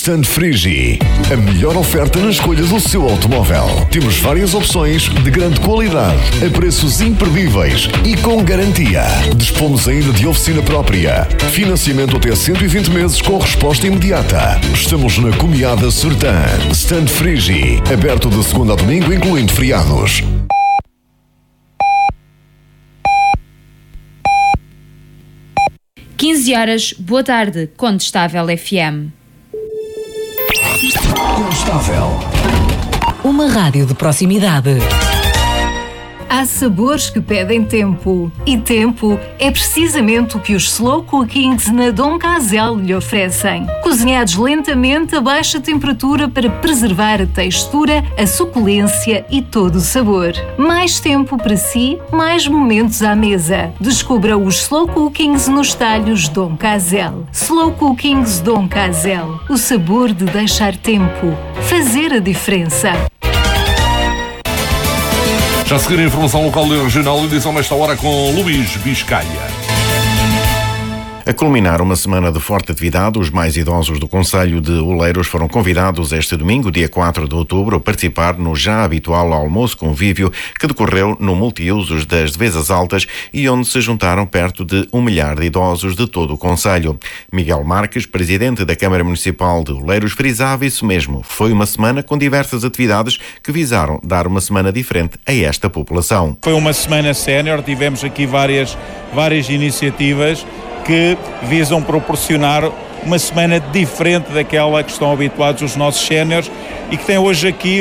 Stand Frigi, a melhor oferta na escolha do seu automóvel. Temos várias opções de grande qualidade, a preços imperdíveis e com garantia. Dispomos ainda de oficina própria. Financiamento até 120 meses com resposta imediata. Estamos na Comiada Sertã. Stand Frigi, aberto de segunda a domingo, incluindo feriados. horas, boa tarde, Condestável FM. Condestável. Uma rádio de proximidade. Há sabores que pedem tempo. E tempo é precisamente o que os Slow Cookings na Dom Casel lhe oferecem. Cozinhados lentamente a baixa temperatura para preservar a textura, a suculência e todo o sabor. Mais tempo para si, mais momentos à mesa. Descubra os Slow Cookings nos talhos Dom Casel. Slow Cookings Dom Casel. O sabor de deixar tempo. Fazer a diferença. Já a seguir a informação local e regional, edição nesta hora com Luís Biscaia. A culminar uma semana de forte atividade, os mais idosos do Concelho de Oleiros foram convidados este domingo, dia 4 de outubro, a participar no já habitual almoço-convívio que decorreu no multiusos das Devesas Altas e onde se juntaram perto de 1 milhar de idosos de todo o Concelho. Miguel Marques, presidente da Câmara Municipal de Oleiros, frisava isso mesmo. Foi uma semana com diversas atividades que visaram dar uma semana diferente a esta população. Foi uma semana sénior, tivemos aqui várias iniciativas que visam proporcionar uma semana diferente daquela que estão habituados os nossos séniores e que tem hoje aqui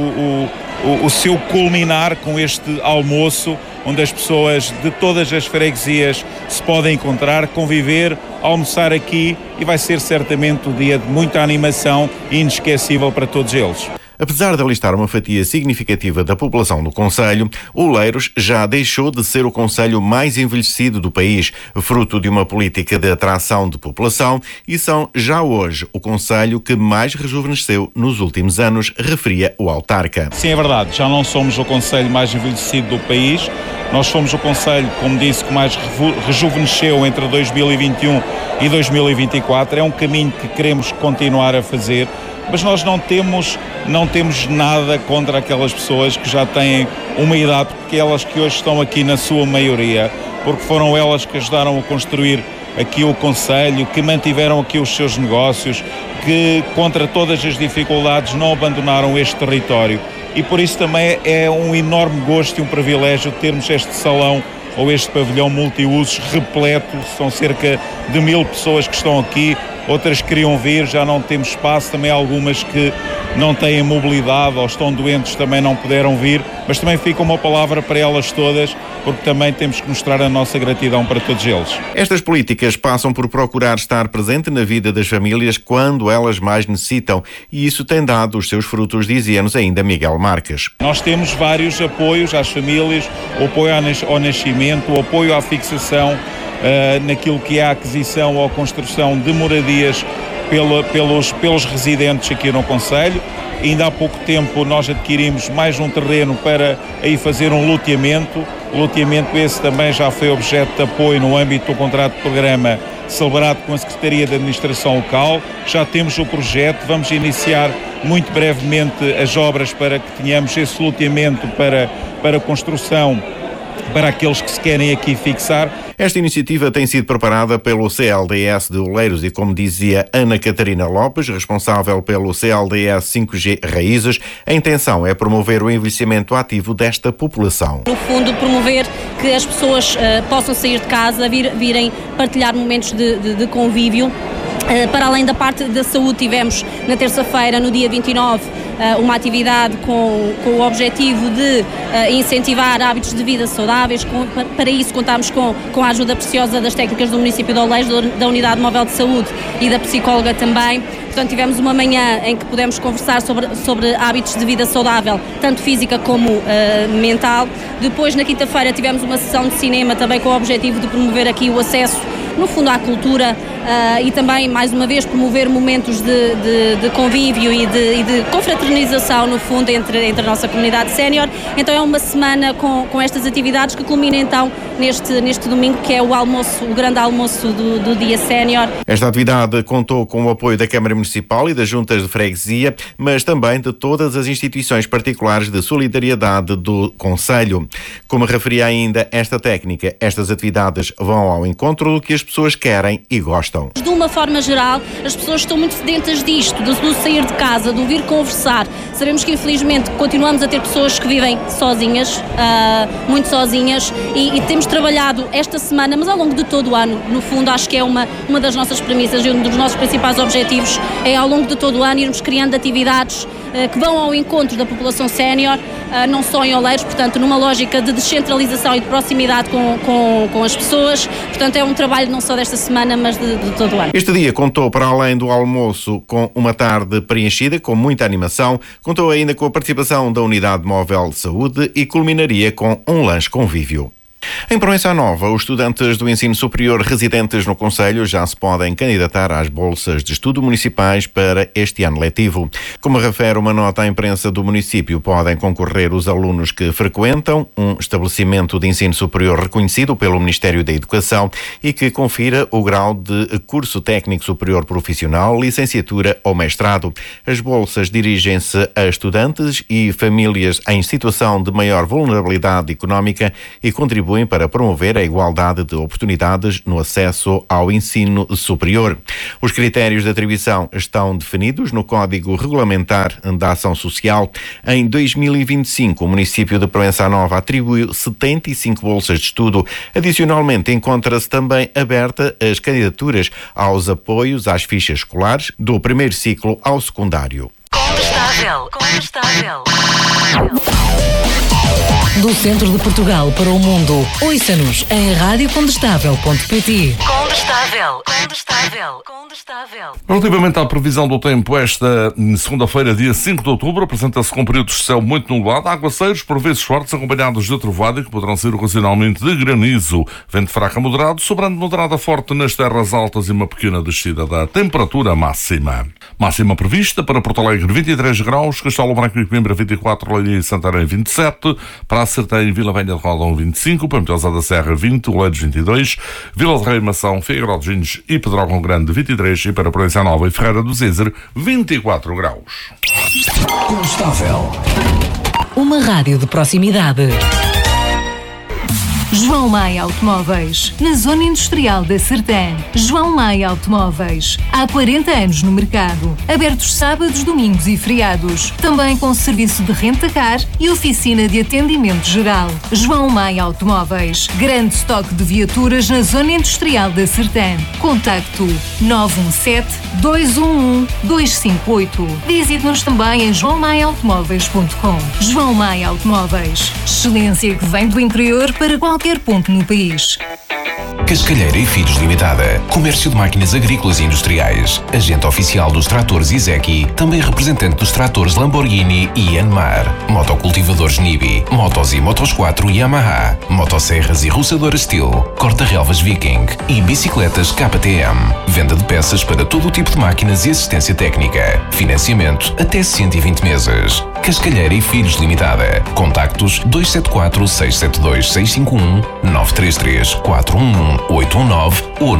o seu culminar com este almoço, onde as pessoas de todas as freguesias se podem encontrar, conviver, almoçar aqui e vai ser certamente um dia de muita animação e inesquecível para todos eles. Apesar de alistar uma fatia significativa da população do Concelho, Oleiros já deixou de ser o concelho mais envelhecido do país, fruto de uma política de atração de população, e são já hoje o concelho que mais rejuvenesceu nos últimos anos, referia o autarca. Sim, é verdade, já não somos o concelho mais envelhecido do país, nós somos o concelho, como disse, que mais rejuvenesceu entre 2021 e 2024, é um caminho que queremos continuar a fazer. Mas nós não temos nada contra aquelas pessoas que já têm uma idade, porque elas que hoje estão aqui na sua maioria, porque foram elas que ajudaram a construir aqui o concelho, que mantiveram aqui os seus negócios, que contra todas as dificuldades não abandonaram este território. E por isso também é um enorme gosto e um privilégio termos este salão ou este pavilhão multiusos repleto. São cerca de 1000 pessoas que estão aqui. Outras queriam vir, já não temos espaço, também algumas que não têm mobilidade ou estão doentes também não puderam vir, mas também fica uma palavra para elas todas, porque também temos que mostrar a nossa gratidão para todos eles. Estas políticas passam por procurar estar presente na vida das famílias quando elas mais necessitam, e isso tem dado os seus frutos, dizia-nos ainda Miguel Marques. Nós temos vários apoios às famílias, o apoio ao nascimento, o apoio à fixação, naquilo que é a aquisição ou a construção de moradias pelos residentes aqui no concelho. Ainda há pouco tempo nós adquirimos mais um terreno para aí fazer um loteamento. O loteamento esse também já foi objeto de apoio no âmbito do contrato de programa celebrado com a Secretaria de Administração Local. Já temos o projeto, vamos iniciar muito brevemente as obras para que tenhamos esse loteamento para construção para aqueles que se querem aqui fixar. Esta iniciativa tem sido preparada pelo CLDS de Oleiros e, como dizia Ana Catarina Lopes, responsável pelo CLDS 5G Raízes, a intenção é promover o envelhecimento ativo desta população. No fundo, promover que as pessoas possam sair de casa, virem partilhar momentos de convívio. Para além da parte da saúde, tivemos na terça-feira, no dia 29, uma atividade com o objetivo de incentivar hábitos de vida saudáveis. Para isso contámos com a ajuda preciosa das técnicas do município de Oleiros, da Unidade Móvel de Saúde e da psicóloga também. Portanto, tivemos uma manhã em que pudemos conversar sobre hábitos de vida saudável, tanto física como mental. Depois, na quinta-feira, tivemos uma sessão de cinema também com o objetivo de promover aqui o acesso no fundo, à cultura e também, mais uma vez, promover momentos de convívio e de confraternização, no fundo, entre a nossa comunidade sénior. Então é uma semana com estas atividades que culmina então neste domingo, que é o grande almoço do Dia Sénior. Esta atividade contou com o apoio da Câmara Municipal e das juntas de freguesia, mas também de todas as instituições particulares de solidariedade do concelho. Como referia ainda esta técnica, estas atividades vão ao encontro do que as pessoas querem e gostam. De uma forma geral, as pessoas estão muito sedentas disto, do sair de casa, do vir conversar. Sabemos que, infelizmente, continuamos a ter pessoas que vivem sozinhas, muito sozinhas, e temos trabalhado esta semana, mas ao longo de todo o ano, no fundo, acho que é uma das nossas premissas e um dos nossos principais objetivos é, ao longo de todo o ano, irmos criando atividades que vão ao encontro da população sénior, não só em Oleiros, portanto, numa lógica de descentralização e de proximidade com as pessoas. Portanto, é um trabalho não só desta semana, mas de todo o ano. Este dia contou, para além do almoço, com uma tarde preenchida, com muita animação, contou ainda com a participação da Unidade Móvel de Saúde e culminaria com um lanche convívio. Em Proença Nova, os estudantes do ensino superior residentes no concelho já se podem candidatar às bolsas de estudo municipais para este ano letivo. Como refere uma nota à imprensa do município, podem concorrer os alunos que frequentam um estabelecimento de ensino superior reconhecido pelo Ministério da Educação e que confira o grau de curso técnico superior profissional, licenciatura ou mestrado. As bolsas dirigem-se a estudantes e famílias em situação de maior vulnerabilidade económica e contribuem para promover a igualdade de oportunidades no acesso ao ensino superior. Os critérios de atribuição estão definidos no Código Regulamentar da Ação Social. Em 2025, o município de Proença Nova atribuiu 75 bolsas de estudo. Adicionalmente, encontra-se também aberta as candidaturas aos apoios às fichas escolares do primeiro ciclo ao secundário. Condestável. Do centro de Portugal para o mundo, ouça-nos em radiocondestável.pt. Condestável. Relativamente à previsão do tempo, esta segunda-feira, dia 5 de outubro, apresenta-se com períodos de céu muito nublado, aguaceiros, por vezes fortes, acompanhados de trovoada, que poderão ser ocasionalmente de granizo. Vento fraco a moderado, sobrando moderada forte nas terras altas e uma pequena descida da temperatura máxima. Máxima prevista para Porto Alegre, 23 graus, Castelo Branco e Coimbra, 24, Leiria e Santarém, 27, para Acertém, Vila Velha de Rodão, 25, para Meteosa da Serra, 20, Oleiros, 22, Vila de Rei, Mação, Figueiró de Gines e Pedrógão Grande, 23, e para Proença Nova e Ferreira do Zezer, 24 graus. Condestável. Uma rádio de proximidade. João Maia Automóveis, na Zona Industrial da Sertã. João Maia Automóveis, há 40 anos no mercado. Abertos sábados, domingos e feriados. Também com serviço de renta-car e oficina de atendimento geral. João Maia Automóveis, grande estoque de viaturas na Zona Industrial da Sertã. Contacto 917-211-258. Visite-nos também em joaomaiaautomóveis.com. João Maia Automóveis, excelência que vem do interior para qualquer ponto no país. Cascalheira e Filhos Limitada. Comércio de máquinas agrícolas e industriais. Agente oficial dos tratores Izeki. Também representante dos tratores Lamborghini e Yanmar. Motocultivadores Nibi. Motos e Motos 4 Yamaha. Motosserras e roçadoras Steel. Corta-relvas Viking. E bicicletas KTM. Venda de peças para todo o tipo de máquinas e assistência técnica. Financiamento até 120 meses. Cascalheira e Filhos Limitada. Contactos 274-672-651, 933-411-819 ou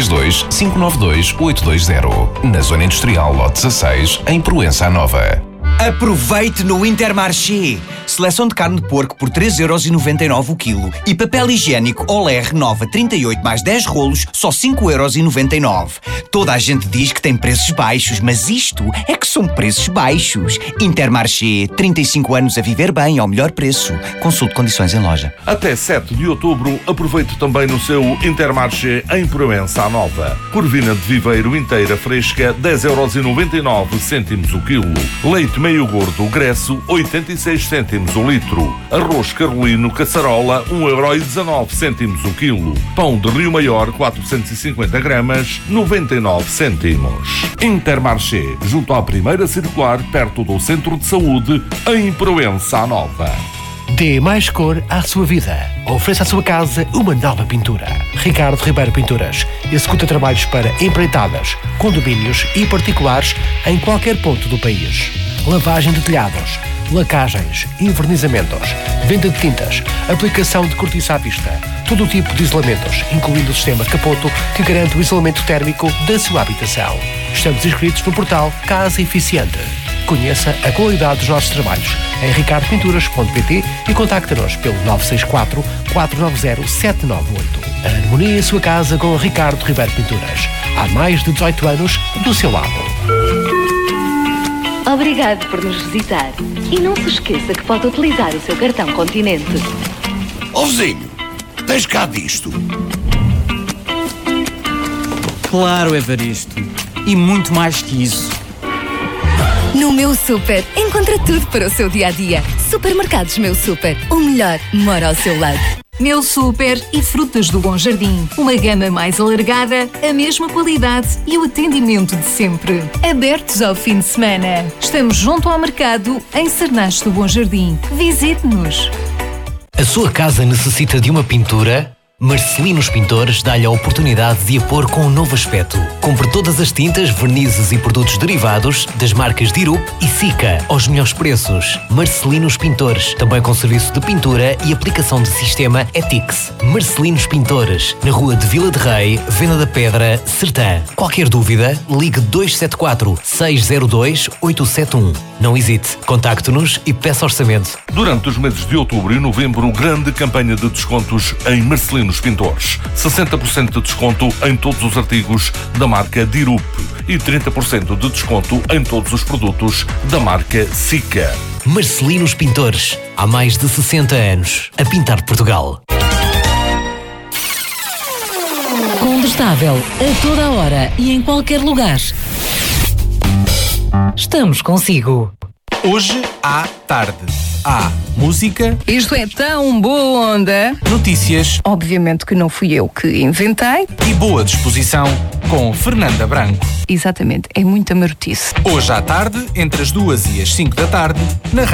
932-592-820. Na Zona Industrial Lote 16, em Proença Nova. Aproveite no Intermarché. Seleção de carne de porco por 3,99€ o quilo e papel higiênico Olé Renova 38 mais 10 rolos, só 5,99€. Toda a gente diz que tem preços baixos, mas isto é que são preços baixos. Intermarché, 35 anos a viver bem ao melhor preço. Consulte condições em loja. Até 7 de outubro, aproveite também no seu Intermarché em Proença Nova. Corvina de viveiro inteira fresca, 10,99€ o quilo. Leite meio gordo, gresso, 86 cêntimos o litro. Arroz carolino, caçarola, 1,19€ o quilo. Pão de Rio Maior, 450 gramas, 99 cêntimos. Intermarché, junto à primeira circular, perto do Centro de Saúde, em Proença Nova. Dê mais cor à sua vida. ofereça à sua casa uma nova pintura. Ricardo Ribeiro Pinturas executa trabalhos para empreitadas, condomínios e particulares em qualquer ponto do país. Lavagem de telhados, lacagens, envernizamentos, venda de tintas, aplicação de cortiça à vista, todo o tipo de isolamentos, incluindo o sistema Capoto, que garante o isolamento térmico da sua habitação. Estamos inscritos no portal Casa Eficiente. Conheça a qualidade dos nossos trabalhos em ricardopinturas.pt e contacte-nos pelo 964 490 798. Harmonie em sua casa com Ricardo Ribeiro Pinturas. Há mais de 18 anos do seu lado. Obrigado por nos visitar. E não se esqueça que pode utilizar o seu cartão Continente. Ó vizinho, tens cá disto? Claro, Evaristo. E muito mais que isso. No Meu Super, encontra tudo para o seu dia-a-dia. Supermercados Meu Super, o melhor mora ao seu lado. Meu Super e Frutas do Bom Jardim. Uma gama mais alargada, a mesma qualidade e o atendimento de sempre. Abertos ao fim de semana. Estamos junto ao mercado, em Cernache do Bom Jardim. Visite-nos. A sua casa necessita de uma pintura? Marcelinos Pintores dá-lhe a oportunidade de a pôr com um novo aspecto. Compre todas as tintas, vernizes e produtos derivados das marcas Dirup e Sika aos melhores preços. Marcelinos Pintores, também com serviço de pintura e aplicação de sistema Etix. Marcelinos Pintores, na rua de Vila de Rei, Venda da Pedra, Sertã. Qualquer dúvida, ligue 274 602 871. Não hesite, contacte-nos e peça orçamento. Durante os meses de outubro e novembro, grande campanha de descontos em Marcelinos Pintores. 60% de desconto em todos os artigos da marca Dirup e 30% de desconto em todos os produtos da marca Sika. Marcelinos Pintores, há mais de 60 anos, a pintar Portugal. Condestável, a toda a hora e em qualquer lugar. Estamos consigo. Hoje à tarde. Há música. Isto é tão boa onda. Notícias. Obviamente que não fui eu que inventei. E boa disposição com Fernanda Branco. Exatamente, é muita marotice. Hoje à tarde, entre as 2 e as 5 da tarde, na rádio.